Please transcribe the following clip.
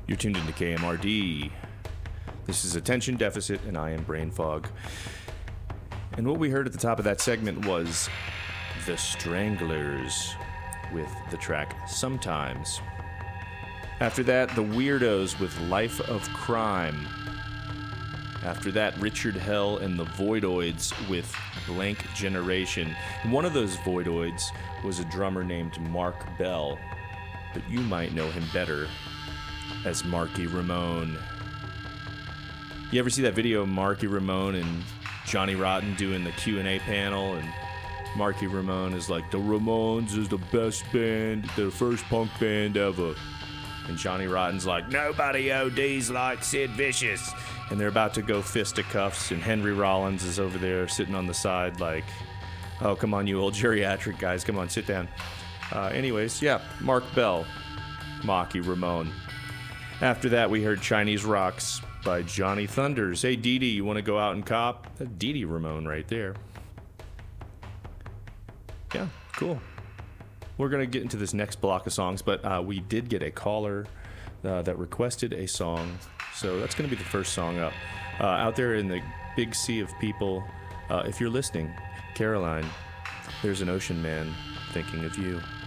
You're tuned into KMRD. This is Attention Deficit, and I am Brain Fog. And what we heard at the top of that segment was The Stranglers with the track Sometimes. After that, The Weirdos with Life of Crime. After that, Richard Hell and the Voidoids with Blank Generation. And one of those Voidoids was a drummer named Mark Bell, but you might know him better as Marky Ramone. You ever see that video of Marky Ramone and Johnny Rotten doing the Q&A panel, and Marky Ramone is like, the Ramones is the best band, the first punk band ever. And Johnny Rotten's like, nobody ODs like Sid Vicious. And they're about to go fisticuffs, and Henry Rollins is over there sitting on the side like, oh, come on, you old geriatric guys, come on, sit down. Anyways, yeah, Mark Bell, Marky Ramone. After that, we heard Chinese Rocks by Johnny Thunders. Hey, Dee Dee, you want to go out and cop? That's Dee Dee Ramone right there. Yeah, cool. We're going to get into this next block of songs, but we did get a caller that requested a song, so that's going to be the first song up. Out there in the big sea of people, if you're listening, Caroline, there's an ocean man thinking of you.